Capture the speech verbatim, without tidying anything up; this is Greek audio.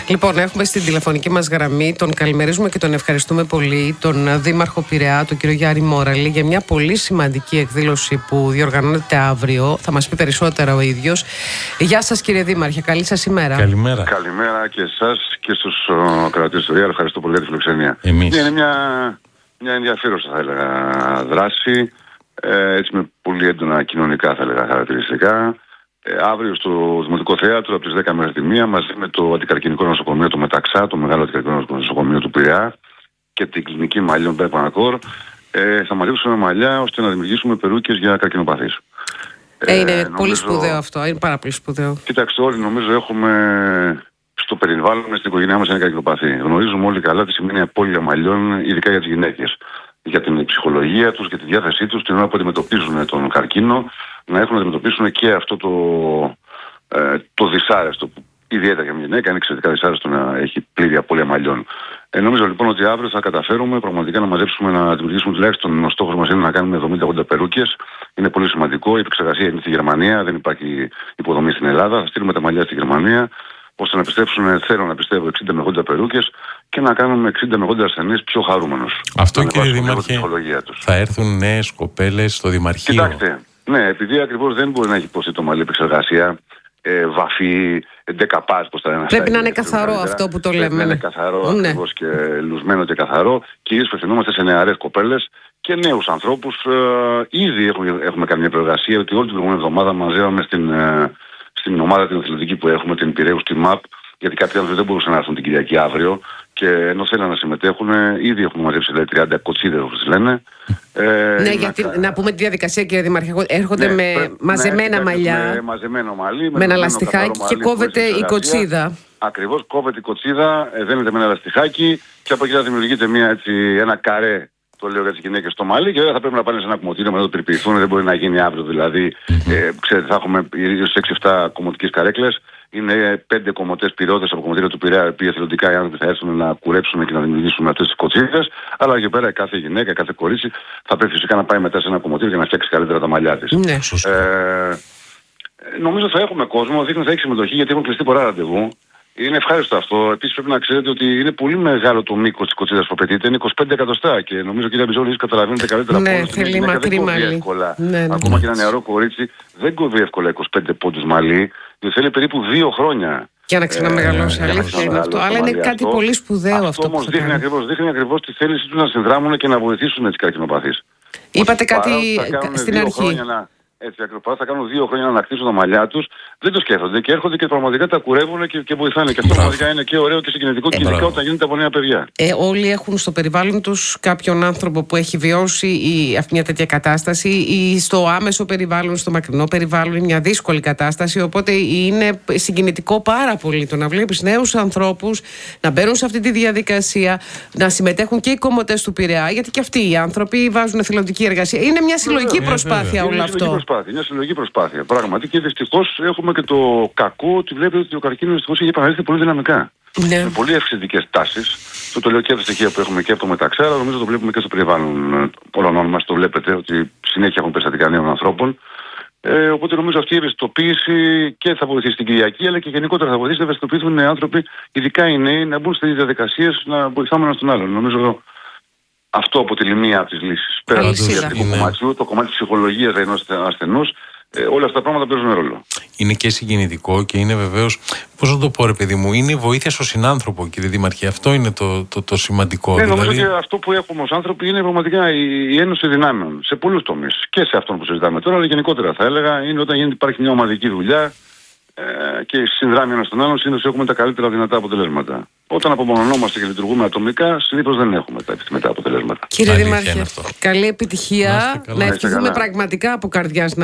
Λοιπόν, έχουμε στην τηλεφωνική μας γραμμή, τον καλημερίζουμε και τον ευχαριστούμε πολύ, τον Δήμαρχο Πειραιά, τον κύριο Γιάννη Μόραλη, για μια πολύ σημαντική εκδήλωση που διοργανώνεται αύριο. Θα μας πει περισσότερα ο ίδιος. Γεια σας, κύριε Δήμαρχε, καλή σας ημέρα. Καλημέρα. Καλημέρα και εσάς και στους κρατήσεις του Ριάλ. Ευχαριστώ πολύ για τη φιλοξενία. Εμείς. Είναι μια, μια ενδιαφέρουσα, θα έλεγα, δράση, ε, έτσι με πολύ έντονα κοινωνικά, θα έλεγα, χαρακτηριστικά. Ε, αύριο στο Δημοτικό Θέατρο από τις δέκα μέχρι τη μία, μαζί με το Αντικαρκινικό Νοσοκομείο, το Μεταξά, το μεγάλο Αντικαρκινικό Νοσοκομείο του Πειραιά και την κλινική μαλλίων Μπέρπανακόρ, ε, θα μαζέψουμε μαλλιά ώστε να δημιουργήσουμε περούκες για καρκινοπαθείς. Ε, είναι ε, νομίζω, πολύ σπουδαίο αυτό, είναι πάρα πολύ σπουδαίο. Κοιτάξτε, όλοι νομίζω έχουμε στο περιβάλλον, στην οικογένειά μας ένα καρκινοπαθή. Γνωρίζουμε όλοι καλά τι σημαίνει απώλεια μαλλιών, ειδικά για τις γυναίκες. Για την ψυχολογία τους και τη διάθεσή τους την ώρα που αντιμετωπίζουν τον καρκίνο, να έχουν να αντιμετωπίσουν και αυτό το, ε, το δυσάρεστο που ιδιαίτερα για μια γυναίκα είναι εξαιρετικά δυσάρεστο να έχει πλήρη απώλεια μαλλιών. Ε, νομίζω λοιπόν ότι αύριο θα καταφέρουμε πραγματικά να μαζέψουμε, να δημιουργήσουμε τουλάχιστον, ο στόχος μας είναι να κάνουμε εβδομήντα ογδόντα περούκες. Είναι πολύ σημαντικό. Η επεξεργασία είναι στη Γερμανία, δεν υπάρχει υποδομή στην Ελλάδα. Θα στείλουμε τα μαλλιά στη Γερμανία, ώστε να επιστρέψουν, θέλω να πιστεύω, εξήντα με ογδόντα περούκες και να κάνουμε εξήντα με ογδόντα ασθενείς πιο χαρούμενους. Αυτό, κύριε Δήμαρχε, θα έρθουν νέες κοπέλες στο Δημαρχείο. Κοιτάξτε, ναι, επειδή ακριβώς δεν μπορεί να έχει υποστεί το μαλλί επεξεργασία, ε, βαφή, δεκαπάς, πώς θα είναι. Πρέπει να είναι καθαρό αυτό που το λέμε. Πρέπει να είναι καθαρό, ναι. ακριβώς, και λουσμένο και καθαρό. Κυρίως απευθυνόμαστε σε νεαρές κοπέλες και νέους ανθρώπους. Ε, ήδη έχουμε, έχουμε κάνει μια προεργασία ότι όλη την προηγούμενη εβδομάδα μαζεύαμε στην, ε, στην ομάδα την αθλητική που έχουμε, την Πειραίους Team Up, γιατί κάποιοι άνθρωποι δεν μπορούσαν να έρθουν την Κυριακή αύριο και ενώ θέλουν να συμμετέχουν, ήδη έχουμε μαζέψει δηλαδή, τριάντα κοτσίδες, όπως λένε. Ε, ναι, γιατί να... να πούμε τη διαδικασία, κύριε Δήμαρχε. Έρχονται ναι, με πρέ... μαζεμένα ναι, μαλλιά, με μαζεμένο μαλλί, με ένα λαστιχάκι και κόβεται η κοτσίδα. Ακριβώς, κόβεται η κοτσίδα, δένεται με ένα λαστιχάκι και από εκεί θα δημιουργείται μια, έτσι, ένα καρέ. Το λέω για τις γυναίκες στο μαλλί και βέβαια θα πρέπει να πάνε σε ένα κομμωτήριο μετά το περιποιηθούν. Δεν μπορεί να γίνει αύριο δηλαδή. Mm-hmm. Ε, ξέρετε, θα έχουμε γύρω έξι εφτά κομμωτικές καρέκλες. Είναι πέντε κομμωτές πυρώτες από κομμωτήριο του Πειραιά, που εθελοντικά οι άνθρωποι θα έρθουν να κουρέψουν και να δημιουργήσουν αυτές τις κοτσίδες. Αλλά εκεί πέρα κάθε γυναίκα, κάθε κορίτσι θα πρέπει φυσικά να πάει μετά σε ένα κομμωτήριο για να φτιάξει καλύτερα τα μαλλιά της. Ναι, ε, νομίζω θα έχουμε κόσμο, δείχνει θα έχει συμμετοχή γιατί έχουν κλειστεί πολλά ραντεβού. Είναι ευχάριστο αυτό. Επίσης πρέπει να ξέρετε ότι είναι πολύ μεγάλο το μήκος της κοτσίδας που απαιτείται. Είναι είκοσι πέντε εκατοστά και νομίζω κύριε Μπιζόλη, καταλαβαίνετε καλύτερα ναι, πόντους. Θέλει μακρύ μαλλί. Ναι, ναι, ακόμα ναι. Και ένα νεαρό κορίτσι δεν κόβει εύκολα είκοσι πέντε πόντους μαλλί. Δεν θέλει περίπου δύο χρόνια. Για να ξαναμεγαλώσει, ε, αλήθεια είναι αυτό. Αλλά είναι κάτι αυτό. Πολύ σπουδαίο αυτό. Αυτό όμως δείχνει ακριβώς, δείχνει ακριβώς τη θέληση του να συνδράμουν και να βοηθήσουν τις καρκινοπαθείς. Είπατε κάτι στην αρχή. Έτσι ακριβώς, θα κάνουν δύο χρόνια να ανακτήσουν τα μαλλιά τους, δεν το σκέφτονται και έρχονται και πραγματικά τα κουρεύουν και, και βοηθάνε. Και αυτό πραγματικά είναι και ωραίο και συγκινητικό, και ειδικά όταν γίνεται από νέα παιδιά. Ε, όλοι έχουν στο περιβάλλον τους κάποιον άνθρωπο που έχει βιώσει η, αυτή μια τέτοια κατάσταση, ή στο άμεσο περιβάλλον, στο μακρινό περιβάλλον, είναι μια δύσκολη κατάσταση. Οπότε είναι συγκινητικό πάρα πολύ το να βλέπεις νέους ανθρώπους να μπαίνουν σε αυτή τη διαδικασία, να συμμετέχουν και οι κομμωτές του Πειραιά, γιατί και αυτοί οι άνθρωποι βάζουν εθελοντική εργασία. Είναι μια συλλογική προσπάθεια όλο αυτό. Μια συλλογική προσπάθεια. Πράγματι και δυστυχώς έχουμε και το κακό ότι βλέπετε ότι ο καρκίνος δυστυχώς έχει επανέλθει πολύ δυναμικά. Ναι. Με πολύ αυξητικές τάσεις. Αυτό το λέω και από τα στοιχεία που έχουμε και από το Μεταξά, αλλά νομίζω το βλέπουμε και στο περιβάλλον όλων μας. Το βλέπετε ότι συνέχεια έχουν περιστατικά νέων ανθρώπων. Ε, οπότε νομίζω αυτή η ευαισθητοποίηση και θα βοηθήσει την Κυριακή, αλλά και γενικότερα θα βοηθήσει να ευαισθητοποιηθούν οι άνθρωποι, ειδικά οι νέοι, να μπουν στις διαδικασίες να βοηθάμε ένα τον άλλον. Νομίζω αυτό αποτελεί μία από τις λύσεις. Πέρα από το κομμάτι, το κομμάτι της ψυχολογίας ενός ασθενούς, ε, όλα αυτά τα πράγματα παίζουν ρόλο. Είναι και συγκινητικό και είναι βεβαίως, πώς να το πω ρε παιδί μου, είναι η βοήθεια στον συνάνθρωπο, κύριε Δήμαρχε. Αυτό είναι το, το, το σημαντικό. Ναι, δηλαδή... νομίζω και αυτό που έχουμε ως άνθρωποι είναι πραγματικά η, η ένωση δυνάμεων σε πολλούς τομείς. Και σε αυτόν που συζητάμε τώρα, αλλά γενικότερα θα έλεγα, είναι όταν γίνεται, υπάρχει μια ομαδική δουλειά ε, και συνδράμει ένας τον άλλον, συνήθως έχουμε τα καλύτερα δυνατά αποτελέσματα. Όταν απομονωνόμαστε και λειτουργούμε ατομικά, συνήθως δεν έχουμε τα επιθυμητά αποτελέσματα. Κύριε Δήμαρχε, καλή επιτυχία. Να, να ευχηθούμε πραγματικά από καρδιάς